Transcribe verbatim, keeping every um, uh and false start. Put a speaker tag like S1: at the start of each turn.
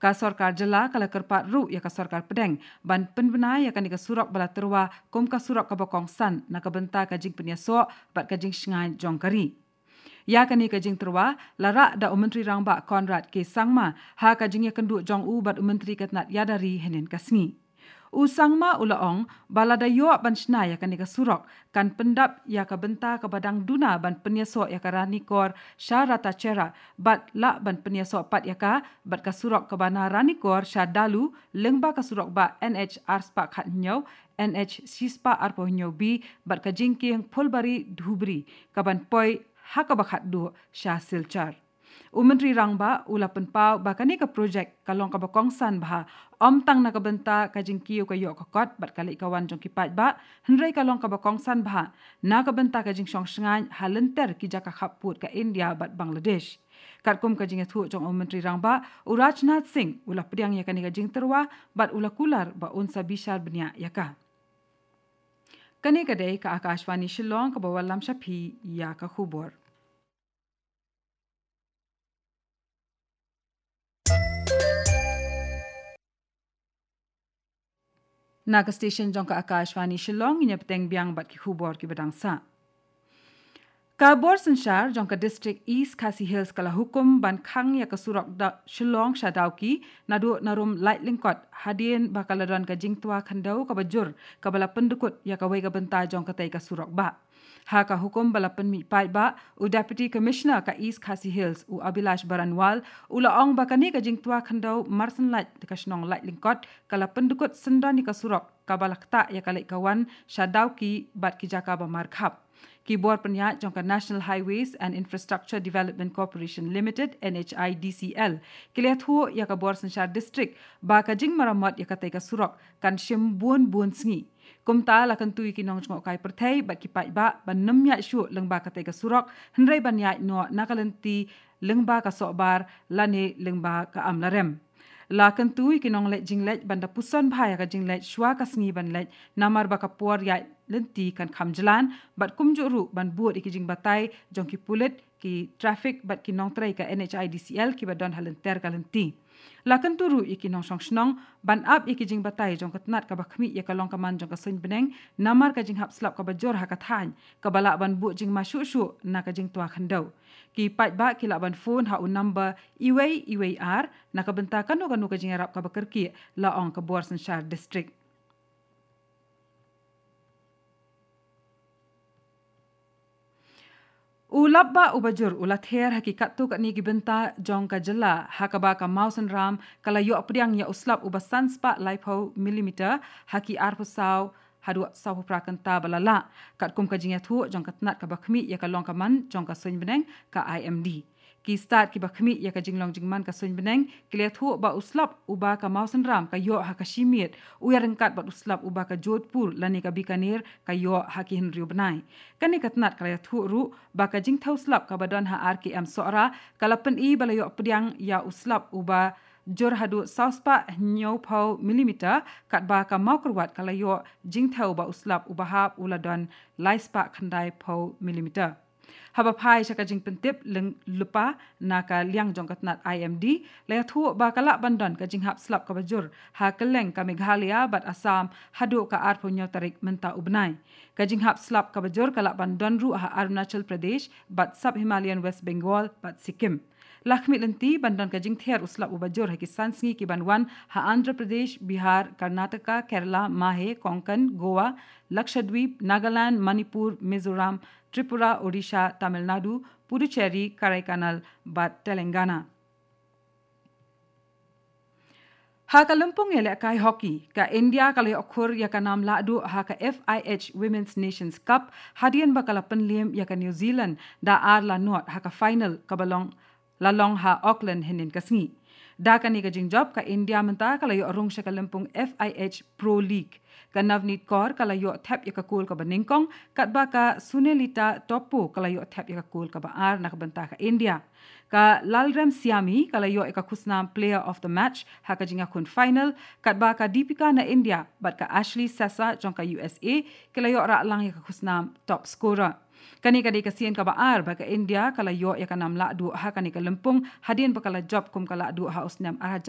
S1: ka sarkar jela kala kerpat ru ya ka sarkar pedeng ban penbena ya kan ka surak bala terwa kom ka surak ka bakong san na ka benta ka jing penyaso bat ka jing shngai jongkari. Ya kani ka jing terwa lara da umentri rangba Conrad K Sangma ha ka jing ya kendu jong u bat umentri katnat yadari henen kasngi. U Sangma ulaong balada yo ban sna ya kani ka surok kan pendap ya ka benta ka badang duna ban penyaso ya ka rani kor syarata cera bat la ban penyaso pat ya ka bat ka surok ka bana rani kor syadalu lengba ka surok ba N H arspa khat nyau N H sispa arpo nyau bi bat ka jingking pulbari dhubri ka ban poi haka bakhat du sya silchar. Umentri rangba ula penpau bakani ka projek kalong ka bakong san bah om tang na ka benta ka jingkiu ka yo ka kot bat kali kawan jong kipat ba hendrai kalong ka bakong san bah na ka benta ka jing song sngai halenter ki jaka khaput ka India bat Bangladesh. Katkum ka jing thu jong umentri rangba Urajnath Singh ula pediang ya kani ka jing terwa bat ula kular ba unsa bishar benya yaka. Kani kadai ka Akashvani Shillong ka bawalam shapi ya ka khubor. Naga station jong ka Akashvani Shillong inya peteng biang bat ki khubor ki badang sa. Ka Borsenshar jong ka district East Khasi Hills kala hukum ban khang ya ka surok da Shillong Shadauki nadu narum light lingkot hadien bakaladon ka jingtua khandau ka bajur ka bala pendukut ya ka wei ka benta jong ka tai ka surok ba. Ha ka hukum bala penmi pai ba u deputy commissioner ka East Khasi Hills u Abilash Baranwal ula ong bakani ka jingtua khandau marsen light ka shnong light lingkot kala pendukut sendani ka surok ka balakta ya ka kawan Shadauki bat ki jaka ba markhap. Kibor penyat jongka National Highways and Infrastructure Development Corporation Limited N H I D C L kiliat hu ya ka Borsenshar district ba ka jing maramot ya ka tai ka surok kan shim buon buon sngi kumta la kan tui kinong jong kai perthai bat ki pai ba ban nam ya shu leng ba ka tai ka surok hendrai ban ya no nakalenti leng ba ka sobar lane leng ba ka amlarem. La kan tui kinong let jinglet banda puson bhaya ka jinglet shwa ka sngi ban let namar ba ka por ya lenti kan khamjalan bat kumjuru ban buat iki jing batai jong ki pulit ki traffic bat kinong trai ka N H I D C L ki badon halenter ka lenti. La kan turu iki nong song snong ban up iki jing batai jong katnat ka bakhmi ya ka long kaman jong ka sun beneng namar ka jing hap slap ka bajor ha ka than ka bala ban buat jing mashu shu na ka jing tua khandau. Ki pat ba ki laban phone ha un number iway iway r na ka benta kanu kanu ka jing arab ka bakerki la ong ka Borsenshar district. Ulap ba ubajur ulat her hakikat tu kat ni gibenta jong ka jela hakaba ka mausen ram kala yo apriang ya uslap uba sunspa laiphau millimeter haki arpusau hadu sahu prakanta balala kat kum ka jingya thu jong katnat ka bakhmi ya ka long ka man jong ka sun beneng ka I M D ki start ki bakhmi ya ka jinglong jingman ka sun beneng kile thu ba uslap uba ka mausen ram ka yo ha ka shimit uyarengkat ba uslap uba ka Jodhpur lani ka Bikaner ka yo ha ki henriu benai kani katnat kala thu ru ba ka jing thau slap ka badon ha R K M sora kala pen i bala yo pediang ya uslap uba jor hadu sauspa nyau pau millimeter kat ba ka mau kerwat kala yo jing thau ba uslap ubahap uladon laispa khandai pau millimeter. Haba phai shaka jing pentip leng lupa na ka liang jong katnat I M D le thu ba kala bandon ka jing hap slap ka bajur ha keleng ka Meghalaya bat Assam hadu ka arpo nyaw tarik menta ubnai ka jing hap slap ka bajur kala bandon ru ha Arunachal Pradesh bat Sub Himalayan West Bengal bat Sikkim. Lakhmi lenti bandon ka jing ther uslap ubajur ha ki sansngi ki banwan ha Andhra Pradesh, Bihar, Karnataka, Kerala, Mahe, Konkan, Goa, Lakshadweep, Nagaland, Manipur, Mizoram, Tripura, Odisha, Tamil Nadu, Puducherry, Karaikanal, bat Telangana. Ha ka lumpung ele kai hockey ka India kala okhur ya ka nam ladu ha ka F I H Women's Nations Cup hadian bakala penlim ya ka New Zealand da ar la not ha ka final ka balong lalong ha Auckland hinin kasngi da ka ni ka jing job ka India menta kala yo rung sha ka lumpung F I H Pro League ka Navneet Kaur kala yo thap ya ka kul ka baningkong kat ba ka Sunelita Topo kala yo thap ya ka kul ka ba ar na ka banta ka India ka Lalrem Siami kala yo ka khusnam player of the match ha ka jinga kun final kat ba ka Deepika na India bat ka Ashley Sessa jong ka U S A kala yo ra lang ya ka khusnam top scorer kani kadi kasian ka baar ba ka India kala yo ya ka nam la du ha kani ka lempung hadin bakala job kum kala du ha usnam araja